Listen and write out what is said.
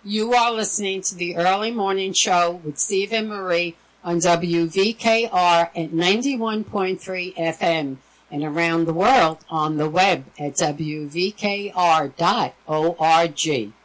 You are listening to the Early Morning Show with Steve and Marie on WVKR at 91.3 FM and around the world on the web at WVKR.org.